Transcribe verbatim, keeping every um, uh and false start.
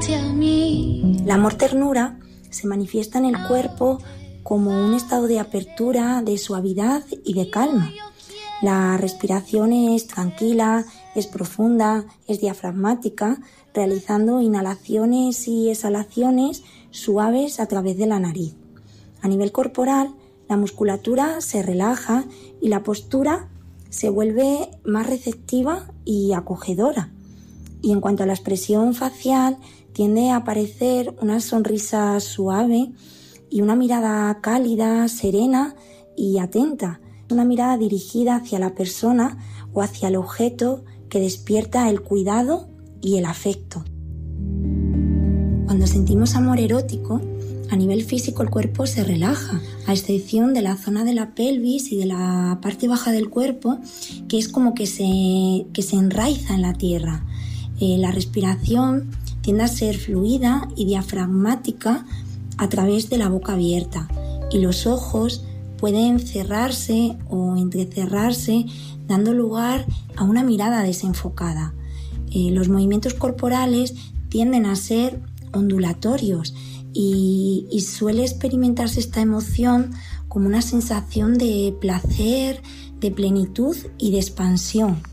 hacia mí. La amor-ternura se manifiesta en el cuerpo como un estado de apertura, de suavidad y de calma. La respiración es tranquila, es profunda, es diafragmática, realizando inhalaciones y exhalaciones suaves a través de la nariz. A nivel corporal, la musculatura se relaja y la postura se vuelve más receptiva y acogedora. Y en cuanto a la expresión facial, tiende a aparecer una sonrisa suave y una mirada cálida, serena y atenta. Una mirada dirigida hacia la persona o hacia el objeto que despierta el cuidado y el afecto. Cuando sentimos amor erótico, a nivel físico el cuerpo se relaja, a excepción de la zona de la pelvis y de la parte baja del cuerpo, que es como que se, que se enraiza en la tierra. Eh, la respiración tiende a ser fluida y diafragmática a través de la boca abierta, y los ojos pueden cerrarse o entrecerrarse, dando lugar a una mirada desenfocada. Eh, los movimientos corporales tienden a ser ondulatorios y, y suele experimentarse esta emoción como una sensación de placer, de plenitud y de expansión.